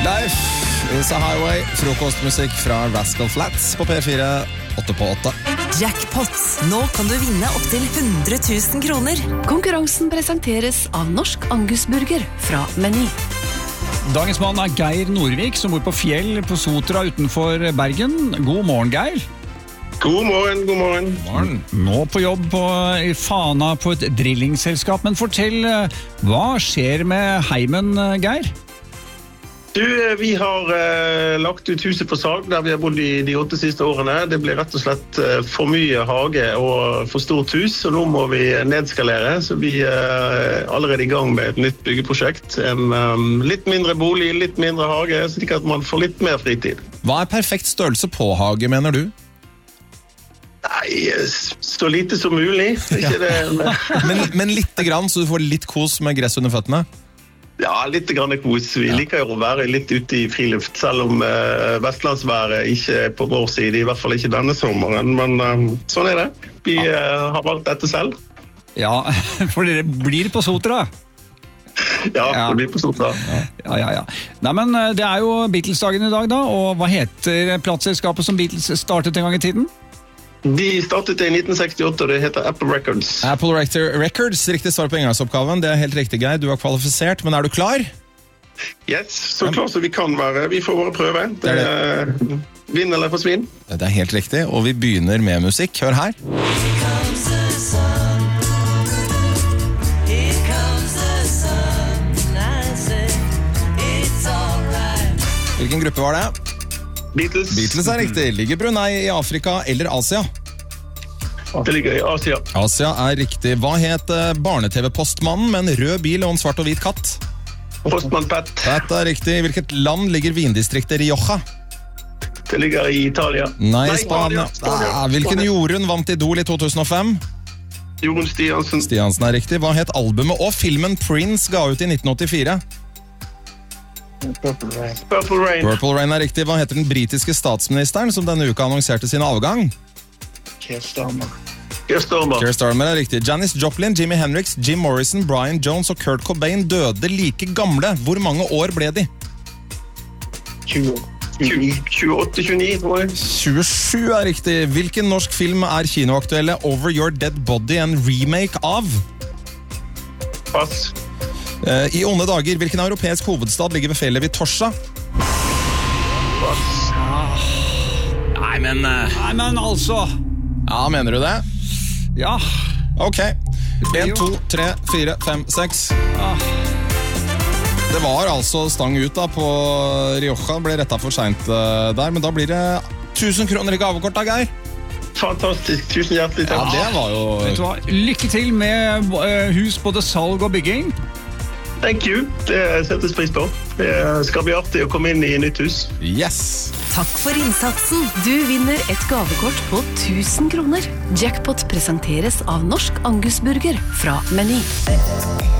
Life is a highway. Frokostmusikk fra Rascal Flatts på P4, 8 på 8. Jackpot. Nå kan du vinne opp til 100 000 kroner. Konkurransen presenteres av Norsk Angusburger fra Meny. Dagens mann er Geir Norvik, som bor på Fjell på Sotra utenfor Bergen. God morgen, Geir. God morgen. Nå på jobb i Fana på et drillingselskap, men fortell, hva skjer med heimen, Geir? Du, vi har lagt ut huset for salg der vi har bodd i de 8 siste årene. Det blir rett og slett for mye hage og for stort hus, og nå må vi nedskalere. Så vi er allerede i gang med et nytt byggeprosjekt. En litt mindre bolig, litt mindre hage, slik at man får litt mer fritid. Hva er perfekt størrelse på hage, mener du? Nei, så lite som mulig. Ikke det? men litt grann, så du får litt kos med gress under føttene? Ja, litt grann kos. Vi liker jo å være litt ute i friluft, selv om vestlandsværet ikke er på vår side, i hvert fall ikke denne sommeren. Men sånn er det. Vi har valgt dette selv. Ja, for dere blir på Sotra. Ja, det blir på Sotra. Ja. Nei, men det er jo Beatles-dagen i dag da, og hva heter plattselskapet som Beatles startet en gang i tiden? De startet i 1968, og det heter Apple Records. Apple Records, riktig svar på inngangsoppgaven. Det er helt riktig, Geir. Du er kvalifisert, men er du klar? Yes, så klar som vi kan være. Vi får bare prøve. Det er vinn eller forsvinn. Det er helt riktig, og vi begynner med musikk. Hør her. Hvilken gruppe var det? Beatles er riktig. Ligger Brunei i Afrika eller Asia? Det ligger i Asia. Asia er riktig. Hva het barne-TV-postmannen med en rød bil og en svart og hvit katt? Postmann Pat. Pat er riktig. Hvilket land ligger vindistriktet Rioja? Det ligger i Italia. Nei, Spania. Hvilken Jorunn vant Idol i 2005? Jorunn Stiansen. Stiansen er riktig. Hva het albumet og filmen Prince ga ut i 1984? Purple Rain. Purple Rain er riktig. Hva heter den britiske statsministeren som denne uka annonserte sin avgang? Keir Starmer. Keir Starmer er riktig. Janis Joplin, Jimi Hendrix, Jim Morrison, Brian Jones og Kurt Cobain døde like gamle. Hvor mange år ble de? 28-29, tror jeg. 27 er riktig. Hvilken norsk film er kinoaktuelle Over Your Dead Body en remake av? Pass. I onde dager, hvilken europeisk hovedstad ligger ved fjellet Vitosha? Nei, men altså. Ja, mener du det? Ja. Ok. 1, 2, 3, 4, 5, 6. Det var altså stang ut da på Rioja. Ble rettet for sent der, men da blir det 1000 kroner i gavekort da, Geir. Fantastisk, tusen hjertelig takk. Ja, det var jo... Vet du hva? Lykke til med hus, både salg og bygging. Thank you, det settes pris på. Det skal bli artig å komme inn i nytt hus. Yes! Takk for innsatsen. Du vinner et gavekort på 1000 kroner. Jackpot presenteres av Norsk Angusburger fra Meny.